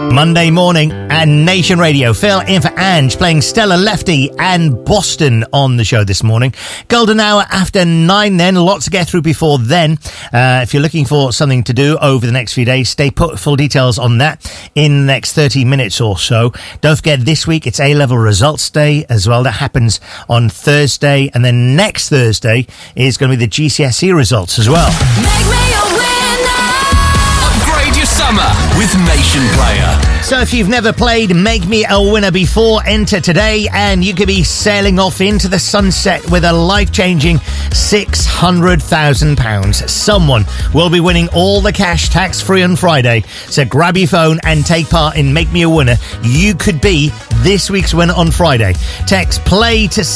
Monday morning and Nation Radio. Phil in for Ange, playing Stella Lefty and Boston on the show this morning. Golden hour after 9 then. Lots to get through before then. If you're looking for something to do over the next few days, stay put. Full details on that in the next 30 minutes or so. Don't forget, this week it's A-level results day as well. That happens on Thursday. And then next Thursday is going to be the GCSE results as well. Make me a winner. Upgrade your summer with Nation Player. So if you've never played Make Me a Winner before, enter today and you could be sailing off into the sunset with a life-changing £600,000. Someone will be winning all the cash tax-free on Friday. So grab your phone and take part in Make Me a Winner. You could be this week's winner on Friday. Text PLAY to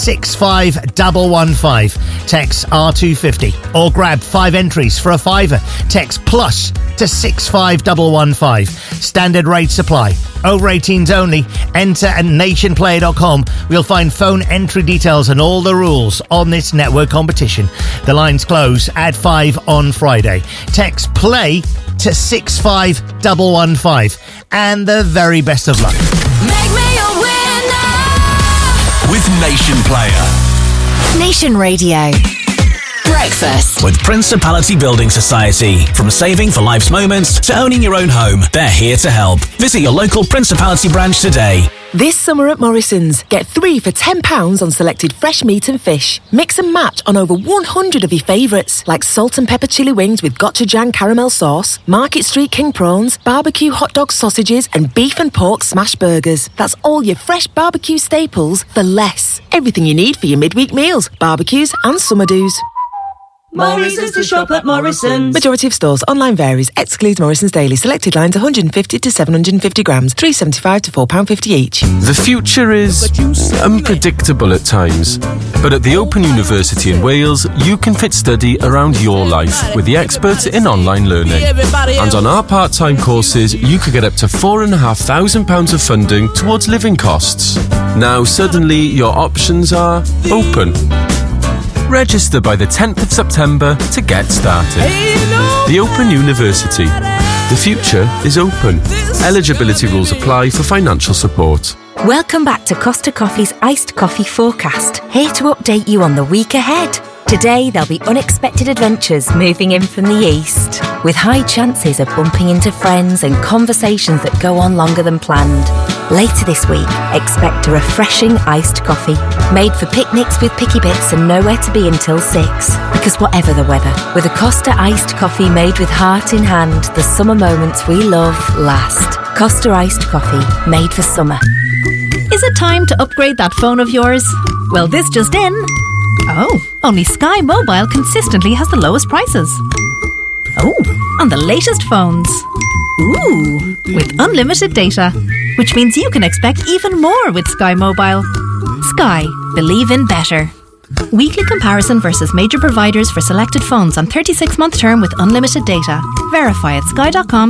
65115. Text R250 or grab 5 entries for a £5. Text PLUS to 65115. Standard rate supply. Over 18s only. Enter at nationplayer.com. We'll find phone entry details and all the rules on this network competition. The lines close at 5 on Friday. Text PLAY to 65115. And the very best of luck. Make me a winner. With Nation Player. Nation Radio. Breakfast with Principality Building Society. From saving for life's moments to owning your own home, they're here to help. Visit your local Principality branch today. This summer at Morrison's, get 3 for £10 on selected fresh meat and fish. Mix and match on over 100 of your favourites, like salt and pepper chili wings with gochujang caramel sauce, Market Street king prawns, barbecue hot dog sausages, and beef and pork smash burgers. That's all your fresh barbecue staples for less. Everything you need for your midweek meals, barbecues and summer do's. Morrison's to shop at Morrison's. Majority of stores. Online varies. Excludes Morrison's Daily. Selected lines 150 to 750 grams. £3.75 to £4.50 each. The future is unpredictable at times. But at the Open University in Wales, you can fit study around your life with the experts in online learning. And on our part-time courses, you could get up to £4,500 of funding towards living costs. Now suddenly your options are open. Register by the 10th of September to get started. The Open University. The future is open. Eligibility rules apply for financial support. Welcome back to Costa Coffee's Iced Coffee Forecast. Here to update you on the week ahead. Today there'll be unexpected adventures moving in from the east, with high chances of bumping into friends and conversations that go on longer than planned. Later this week, expect a refreshing iced coffee, made for picnics with picky bits and nowhere to be until 6. Because whatever the weather, with a Costa iced coffee made with heart in hand, the summer moments we love last. Costa iced coffee, made for summer. Is it time to upgrade that phone of yours? Well, this just in. Oh, only Sky Mobile consistently has the lowest prices. Oh, on the latest phones. Ooh, with unlimited data, which means you can expect even more with Sky Mobile. Sky, believe in better. Weekly comparison versus major providers for selected phones on 36-month term with unlimited data. Verify at sky.com.